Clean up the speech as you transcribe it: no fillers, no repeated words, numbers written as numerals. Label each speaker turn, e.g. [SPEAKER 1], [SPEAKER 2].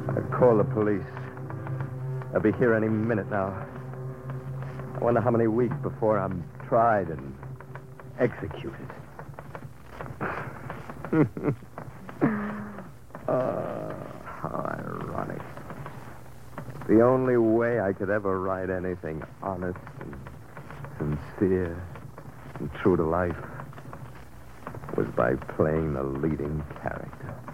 [SPEAKER 1] I'd call the police. They'll be here any minute now. I wonder how many weeks before I'm tried and executed. How ironic. The only way I could ever write anything honest and sincere and true to life was by playing the leading character.